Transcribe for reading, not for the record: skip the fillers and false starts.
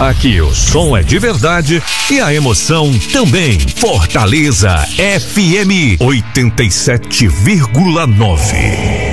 Aqui o som é de verdade e a emoção também. Fortaleza FM 87,9.